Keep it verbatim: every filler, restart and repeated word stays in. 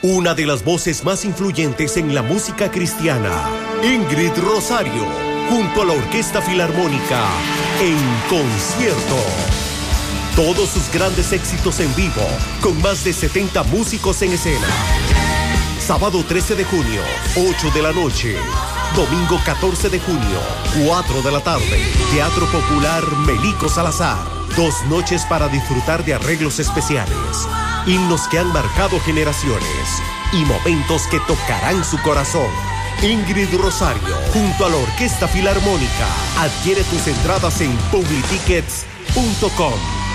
Una de las voces más influyentes en la música cristiana, Ingrid Rosario, junto a la Orquesta Filarmónica, en concierto. Todos sus grandes éxitos en vivo, con más de setenta músicos en escena. Sábado trece de junio, ocho de la noche. Domingo catorce de junio, cuatro de la tarde. Teatro Popular Melico Salazar. Dos noches para disfrutar de arreglos especiales, himnos que han marcado generaciones y momentos que tocarán su corazón. Ingrid Rosario, junto a la Orquesta Filarmónica. Adquiere tus entradas en publitickets punto com.